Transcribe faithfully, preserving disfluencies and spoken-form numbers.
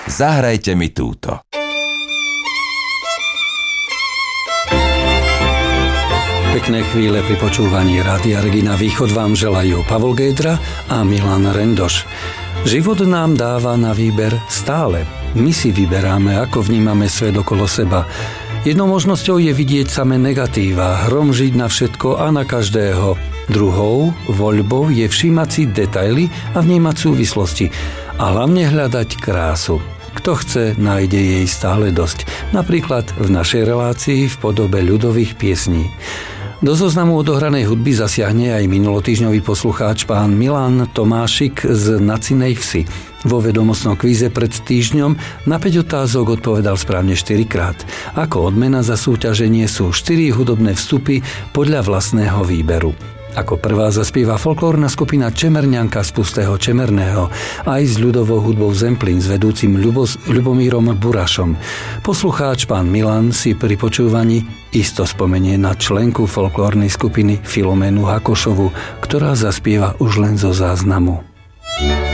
Zahrajte mi túto. Pekné chvíle pri počúvaní Rádia Regina Východ vám želajú Pavol Gédra a Milan Rendoš. Život nám dáva na výber stále. My si vyberáme, ako vnímame svet okolo seba. Jednou možnosťou je vidieť samé negatíva, hromžiť na všetko a na každého. Druhou voľbou je všímať si detaily a vnímať súvislosti a hlavne hľadať krásu. Kto chce, nájde jej stále dosť. Napríklad v našej relácii v podobe ľudových piesní. Do zoznamu odohranej hudby zasiahne aj minulotýždňový poslucháč pán Milan Tomášik z Nacinej Vsi. Vo vedomostnom kvíze pred týždňom na päť otázok odpovedal správne štyrikrát. Ako odmena za súťaženie sú štyri hudobné vstupy podľa vlastného výberu. Ako prvá zaspieva folklórna skupina Čemerňanka z Pustého Čemerného aj s ľudovou hudbou Zemplín s vedúcim Ľubos, Ľubomírom Burašom. Poslucháč pán Milan si pri počúvaní isto spomenie na členku folklórnej skupiny Filoménu Hakošovu, ktorá zaspieva už len zo záznamu.